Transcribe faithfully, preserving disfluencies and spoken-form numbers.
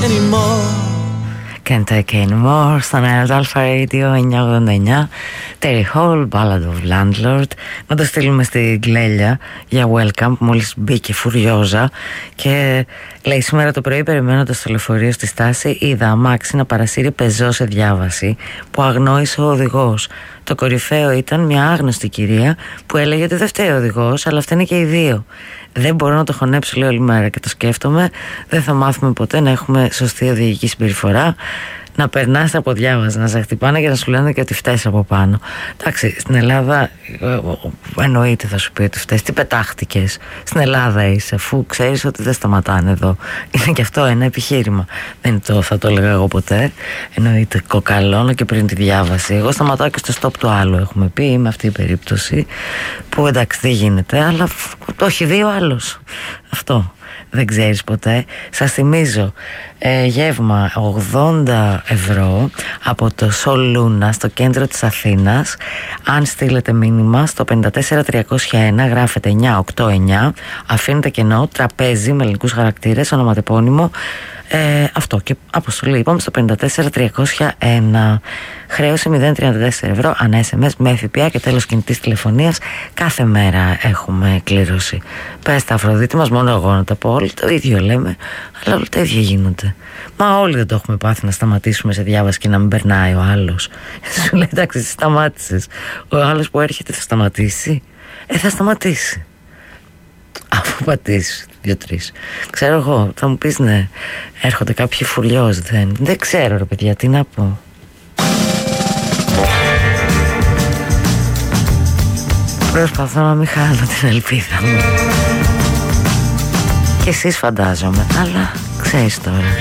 anymore. Can't take anymore στον Alpha Radio εννιακόσια ογδόντα εννιά. Terry Hall, Ballad of Landlord. Να το στείλουμε στην Κλέλια για welcome, μόλις μπήκε φουριόζα και λέει: σήμερα το πρωί, περιμένοντας το λεωφορείο στη στάση, είδα αμάξι να παρασύρει πεζό σε διάβαση που αγνόησε ο οδηγός. Το κορυφαίο ήταν μια άγνωστη κυρία που έλεγε ότι δεν φταίει ο οδηγός, αλλά φταίνε και οι δύο. Δεν μπορώ να το χωνέψω, λέει, όλη μέρα και το σκέφτομαι. Δεν θα μάθουμε ποτέ να έχουμε σωστή οδηγική συμπεριφορά. Να περνάς από διάβαση, να σε χτυπάνε και να σου λένε και ότι φταίς από πάνω. Εντάξει, στην Ελλάδα εννοείται θα σου πει ότι φταίς. Τι πετάχτηκες? Στην Ελλάδα είσαι, αφού ξέρεις ότι δεν σταματάνε εδώ. Είναι και αυτό ένα επιχείρημα. Δεν το, θα το έλεγα εγώ ποτέ. Εννοείται, κοκαλώνω και πριν τη διάβαση. Εγώ σταματάω και στο stop του άλλου, έχουμε πει. Είμαι αυτή η περίπτωση που εντάξει δεν γίνεται, αλλά το έχει δει ο άλλος. Αυτό. Δεν ξέρεις ποτέ. Σας θυμίζω ε, γεύμα ογδόντα ευρώ από το Sol Luna στο κέντρο της Αθήνας. Αν στείλετε μήνυμα στο πέντε τέσσερα τριακόσια ένα, γράφετε εννιακόσια ογδόντα εννιά, αφήνετε κενό, τραπέζι με ελληνικούς χαρακτήρες, ονοματεπώνυμο. Ε, αυτό και αποστολή είπαμε στο πέντε τέσσερα τριακόσια ένα. Χρέωση μηδέν κόμμα τριάντα τέσσερα ευρώ ανά ες εμ ες με ΦΠΑ και τέλος κινητής τηλεφωνίας. Κάθε μέρα έχουμε κλήρωση. Πες τα, Αφροδίτη μας, μόνο εγώ να τα πω. Όλοι το ίδιο λέμε, αλλά όλα τα ίδια γίνονται. Μα όλοι δεν το έχουμε πάθει να σταματήσουμε σε διάβαση και να μην περνάει ο άλλος. Σου λέει εντάξει, σταμάτησες. Ο άλλος που έρχεται θα σταματήσει. Ε, θα σταματήσει. Αφού πατήσει δύο-τρεις. Ξέρω εγώ, θα μου πεις ναι, έρχονται κάποιοι φουλιός. Δεν, δεν ξέρω ρε παιδιά, τι να πω. Προσπαθώ να μην χάνω την ελπίδα μου. Και εσείς φαντάζομαι, αλλά ξέρεις τώρα.